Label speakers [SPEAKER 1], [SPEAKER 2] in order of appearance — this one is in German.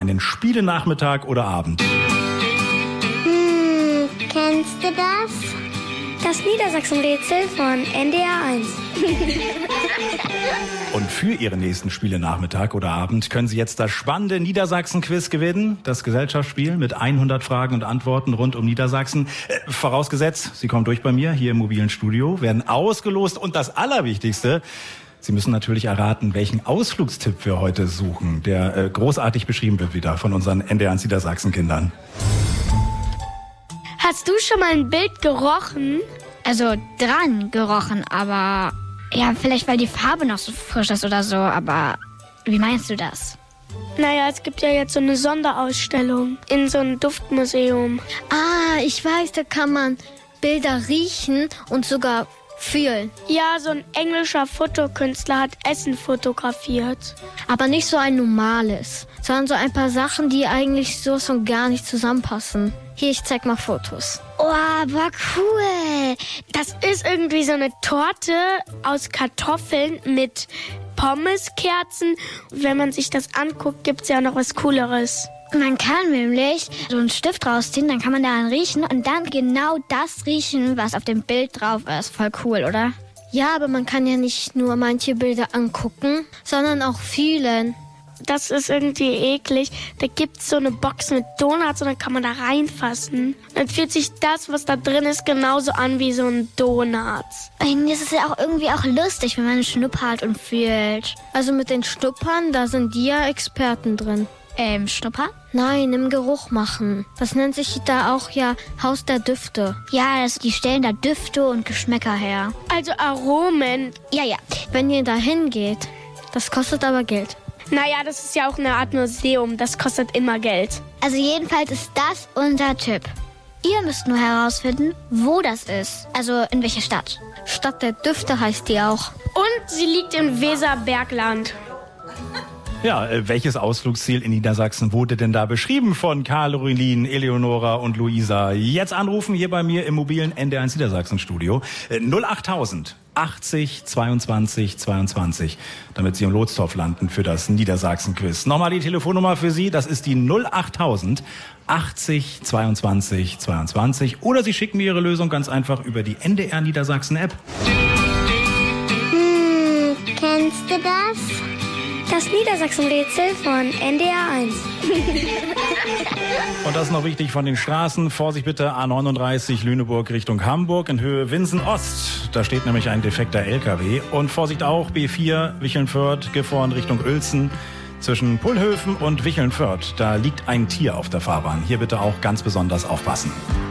[SPEAKER 1] einen Spielenachmittag oder Abend.
[SPEAKER 2] Kennst du das?
[SPEAKER 3] Das Niedersachsen-Rätsel von NDR 1.
[SPEAKER 1] Und für Ihren nächsten Spielenachmittag oder Abend können Sie jetzt das spannende Niedersachsen-Quiz gewinnen. Das Gesellschaftsspiel mit 100 Fragen und Antworten rund um Niedersachsen. Vorausgesetzt, Sie kommen durch bei mir hier im mobilen Studio, werden ausgelost. Und das Allerwichtigste, Sie müssen natürlich erraten, welchen Ausflugstipp wir heute suchen, der großartig beschrieben wird wieder von unseren NDR 1 Niedersachsen-Kindern.
[SPEAKER 3] Hast du schon mal ein Bild gerochen?
[SPEAKER 4] Also dran gerochen, aber ja, vielleicht weil die Farbe noch so frisch ist oder so, aber wie meinst du das?
[SPEAKER 3] Naja, es gibt ja jetzt so eine Sonderausstellung in so einem Duftmuseum.
[SPEAKER 5] Ah, ich weiß, da kann man Bilder riechen und sogar fühlen.
[SPEAKER 3] Ja, so ein englischer Fotokünstler hat Essen fotografiert.
[SPEAKER 5] Aber nicht so ein normales, sondern so ein paar Sachen, die eigentlich so und gar nicht zusammenpassen. Hier, ich zeig mal Fotos.
[SPEAKER 3] Oh, aber cool. Das ist irgendwie so eine Torte aus Kartoffeln mit Pommeskerzen. Wenn man sich das anguckt, gibt's ja noch was Cooleres.
[SPEAKER 4] Man kann nämlich so einen Stift rausziehen, dann kann man daran riechen und dann genau das riechen, was auf dem Bild drauf ist. Voll cool, oder?
[SPEAKER 5] Ja, aber man kann ja nicht nur manche Bilder angucken, sondern auch fühlen.
[SPEAKER 3] Das ist irgendwie eklig. Da gibt's so eine Box mit Donuts und dann kann man da reinfassen. Dann fühlt sich das, was da drin ist, genauso an wie so ein Donut.
[SPEAKER 4] Das ist ja auch irgendwie auch lustig, wenn man schnuppert und fühlt.
[SPEAKER 5] Also mit den Schnuppern, da sind die ja Experten drin.
[SPEAKER 4] Schnuppern?
[SPEAKER 5] Nein, im Geruch machen. Das nennt sich da auch ja Haus der Düfte.
[SPEAKER 4] Ja, die stellen da Düfte und Geschmäcker her.
[SPEAKER 3] Also Aromen.
[SPEAKER 4] Ja.
[SPEAKER 5] Wenn ihr da hingeht, das kostet aber Geld.
[SPEAKER 3] Naja, das ist ja auch eine Art Museum. Das kostet immer Geld.
[SPEAKER 4] Also jedenfalls ist das unser Tipp. Ihr müsst nur herausfinden, wo das ist. Also in welcher Stadt.
[SPEAKER 5] Stadt der Düfte heißt die auch.
[SPEAKER 3] Und sie liegt im Weserbergland.
[SPEAKER 1] Ja, welches Ausflugsziel in Niedersachsen wurde denn da beschrieben von Caroline, Eleonora und Luisa? Jetzt anrufen hier bei mir im mobilen NDR 1 Niedersachsen Studio. 08000 80 22 22, damit Sie im Lotsdorf landen für das Niedersachsen-Quiz. Nochmal die Telefonnummer für Sie, das ist die 08000 80 22 22. Oder Sie schicken mir Ihre Lösung ganz einfach über die NDR Niedersachsen-App.
[SPEAKER 2] Kennst du das?
[SPEAKER 3] Das Niedersachsen-Rätsel von NDR 1.
[SPEAKER 1] Und das ist noch wichtig von den Straßen. Vorsicht bitte, A39 Lüneburg Richtung Hamburg in Höhe Winsen-Ost. Da steht nämlich ein defekter LKW. Und Vorsicht auch, B4 Wichelnförth, Gifhorn Richtung Uelzen. Zwischen Pullhöfen und Wichelnförth, da liegt ein Tier auf der Fahrbahn. Hier bitte auch ganz besonders aufpassen.